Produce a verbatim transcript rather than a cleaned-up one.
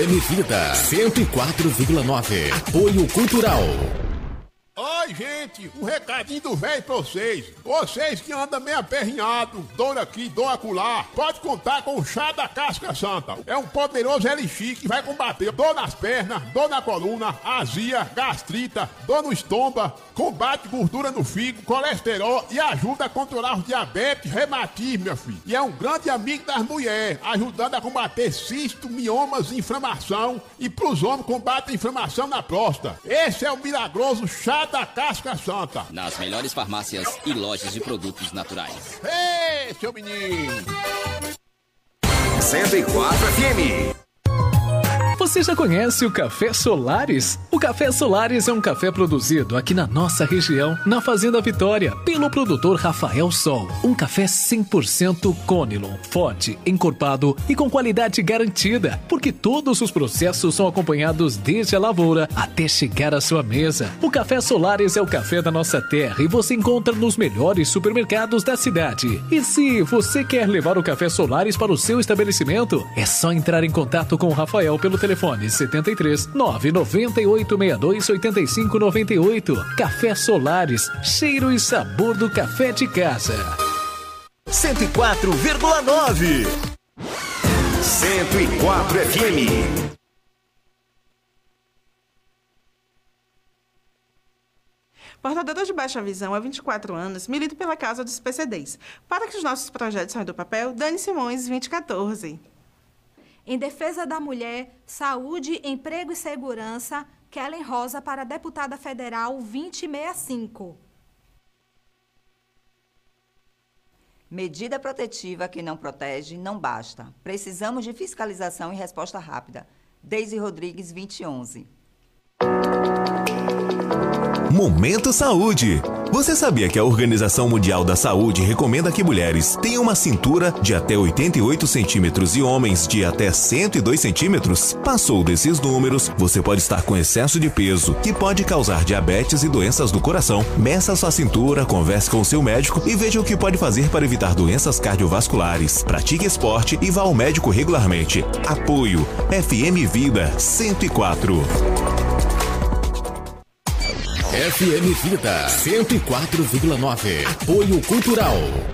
Vida cento e quatro vírgula nove. Apoio Cultural. Oi, gente, um recadinho do velho pra vocês. Vocês que andam meio aperrinhado, dor aqui, dor acolá, pode contar com o chá da casca santa. É um poderoso elixir que vai combater dor nas pernas, dor na coluna, azia, gastrita, dor no estômago, combate gordura no fígado, colesterol e ajuda a controlar os diabetes, reumatismo, meu filho. E é um grande amigo das mulheres, ajudando a combater cisto, miomas, inflamação, e pros homens combate a inflamação na próstata. Esse é o milagroso chá da casca santa. Nas melhores farmácias e lojas de produtos naturais. Ei, seu menino! cento e quatro F M. Você já conhece o Café Solares? O Café Solares é um café produzido aqui na nossa região, na Fazenda Vitória, pelo produtor Rafael Sol. Um café cem por cento Conilon, forte, encorpado e com qualidade garantida, porque todos os processos são acompanhados desde a lavoura até chegar à sua mesa. O Café Solares é o café da nossa terra e você encontra nos melhores supermercados da cidade. E se você quer levar o Café Solares para o seu estabelecimento, é só entrar em contato com o Rafael pelo telefone Telefone setenta e três, nove nove oito, seis dois oito cinco nove oito. Café Solares, cheiro e sabor do café de casa. cento e quatro vírgula nove. cento e quatro F M. Portadora de baixa visão há vinte e quatro anos, milito pela causa dos P C Ds. Para que os nossos projetos saiam do papel, Dani Simões, vinte e quatorze. Em defesa da mulher, saúde, emprego e segurança, Kellen Rosa para deputada federal vinte e sessenta e cinco. Medida protetiva que não protege não basta. Precisamos de fiscalização e resposta rápida. Deise Rodrigues, vinte e onze. Momento Saúde. Você sabia que a Organização Mundial da Saúde recomenda que mulheres tenham uma cintura de até oitenta e oito centímetros e homens de até cento e dois centímetros? Passou desses números, você pode estar com excesso de peso, que pode causar diabetes e doenças do coração. Meça sua cintura, converse com o seu médico e veja o que pode fazer para evitar doenças cardiovasculares. Pratique esporte e vá ao médico regularmente. Apoio F M Vida cento e quatro. F M Vida cento e quatro vírgula nove. Apoio Cultural.